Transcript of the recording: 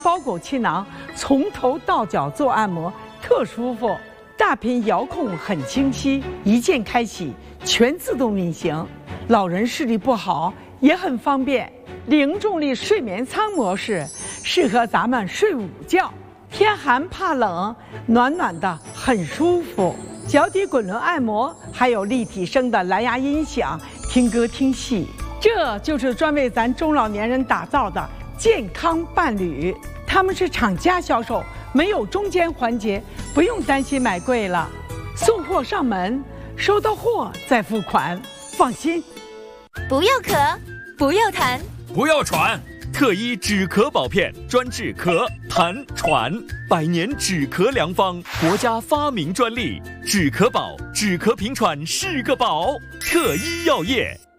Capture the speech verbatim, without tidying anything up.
包枸气囊，从头到脚做按摩，特舒服。大屏遥控很清晰，一键开启，全自动运行。老人视力不好也很方便。零重力睡眠舱模式，适合咱们睡午觉。天寒怕冷，暖暖的，很舒服。脚底滚轮按摩，还有立体声的蓝牙音响，听歌听戏。这就是专为咱中老年人打造的健康伴侣。他们是厂家销售，没有中间环节，不用担心买贵了。送货上门，收到货再付款，放心。 不要咳，不要痰， 不要喘。特医止咳宝片，专治咳、痰、喘，百年止咳良方，国家发明专利。止咳宝，止咳平喘是个宝。特医药业。